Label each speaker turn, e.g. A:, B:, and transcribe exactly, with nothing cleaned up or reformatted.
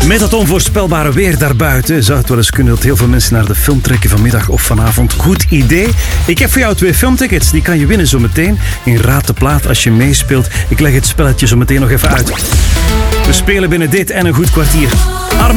A: Met dat onvoorspelbare weer daarbuiten zou het wel eens kunnen dat heel veel mensen naar de film trekken vanmiddag of vanavond. Goed idee. Ik heb voor jou twee filmtickets. Die kan je winnen zometeen in Raad de Plaat als je meespeelt. Ik leg het spelletje zo meteen nog even uit. We spelen binnen dit en een goed kwartier. Armin